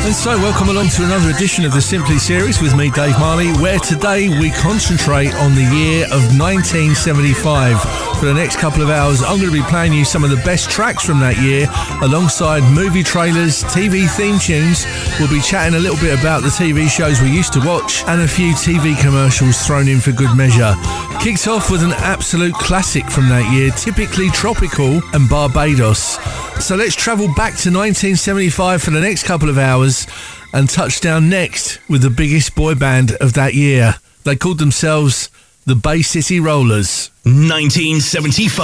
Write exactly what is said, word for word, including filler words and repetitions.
And so, welcome along to another edition of the Simply series with me, Dave Marley, where today we concentrate on the year of nineteen seventy-five. For the next couple of hours, I'm going to be playing you some of the best tracks from that year, alongside movie trailers, T V theme tunes. We'll be chatting a little bit about the T V shows we used to watch, and a few T V commercials thrown in for good measure. Kicked off with an absolute classic from that year, Typically Tropical and Barbados. So let's travel back to nineteen seventy-five for the next couple of hours and touch down next with the biggest boy band of that year. They called themselves the Bay City Rollers. nineteen seventy-five.